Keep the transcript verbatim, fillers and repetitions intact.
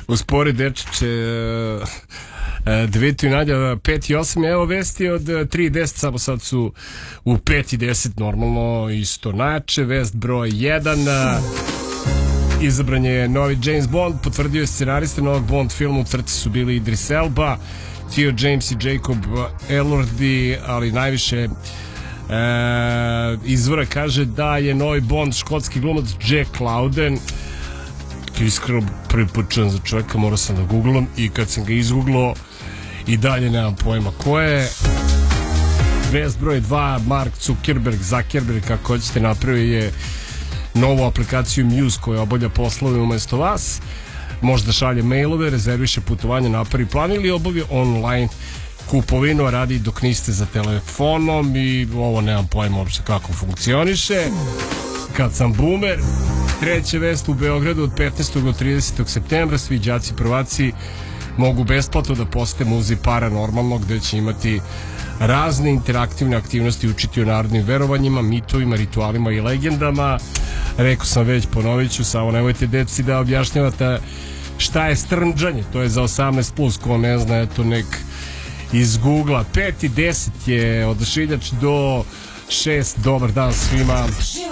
Uspori dečiće. devet i Nadja, pet i osam. Evo vesti od tri i deset, samo sad su u pet i deset normalno isto najjače. Vest broj jedan. Izabran je novi James Bond, potvrdio je scenarista novog Bond filmu, u trci su bili Idris Elba, Theo James i Jacob Elordi, ali najviše e, izvora kaže da je novi Bond škotski glumac Jack Lowden. Iskreno prvi put čujem za čovjeka, morao sam da googlam i kad sam ga izgooglao i dalje nemam pojma ko je. Vest broj dva, Mark Zuckerberg, Zuckerberg kako hoćete, napravio je novu aplikaciju Muse koja obavlja poslove umjesto vas. Možda šalje mailove, rezerviše putovanje, napravi plan ili obavi online kupovinu, a radi dok niste za telefonom i ovo nemam pojma uopšte kako funkcioniše. Kad sam boomer. Treća vest, u Beogradu od petnaestog do tridesetog septembra svi đaci prvaci mogu besplatno da posete muzej Paranormalno, gde će imati razne interaktivne aktivnosti, učiti o narodnim verovanjima, mitovima, ritualima i legendama. Rekao sam već, ponovit ću, samo nemojte deci da objašnjavate šta je strnđanje, to je za osamnaest plus, ko ne zna, eto nek iz Google-a. Pet i deset je od šiljač do šest, dobar dan svima.